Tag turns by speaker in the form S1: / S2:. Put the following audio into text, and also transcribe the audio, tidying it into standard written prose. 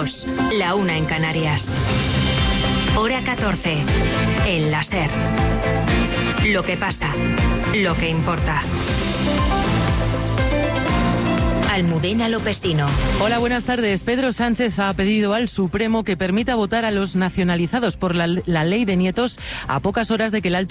S1: 2, la 1 en Canarias. Hora 14, en la SER. Lo que pasa, lo que importa. Almudena Lopesino.
S2: Hola, buenas tardes. Pedro Sánchez ha pedido al Supremo que permita votar a los nacionalizados por la ley de nietos a pocas horas de que el alto